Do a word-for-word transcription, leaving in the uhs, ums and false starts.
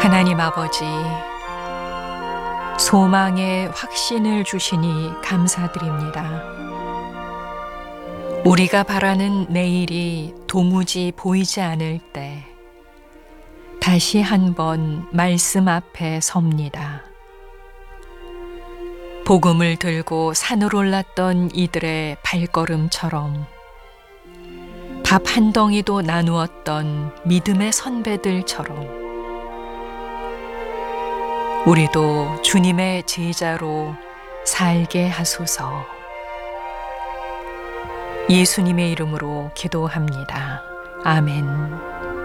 하나님 아버지, 소망의 확신을 주시니 감사드립니다. 우리가 바라는 내일이 도무지 보이지 않을 때 다시 한번 말씀 앞에 섭니다. 복음을 들고 산을 올랐던 이들의 발걸음처럼 밥 한 덩이도 나누었던 믿음의 선배들처럼 우리도 주님의 제자로 살게 하소서. 예수님의 이름으로 기도합니다. 아멘.